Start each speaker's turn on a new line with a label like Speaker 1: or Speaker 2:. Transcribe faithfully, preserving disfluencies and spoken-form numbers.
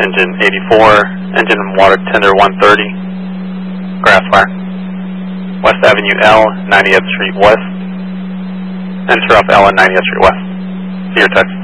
Speaker 1: engine eighty-four, engine and water tender one thirty, grass fire. West Avenue L, ninetieth Street West, enter up L and ninetieth Street West. See your text.